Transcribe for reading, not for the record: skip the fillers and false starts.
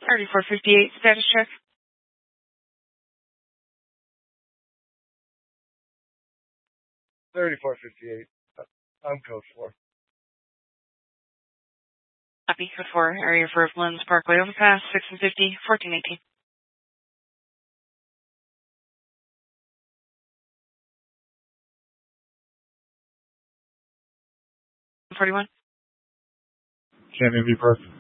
3458, status check. 3458. I'm code 4. Copy, code 4, area for Lynn's Parkway overpass, 6 and 50, 1418. 41. Canyon V Park.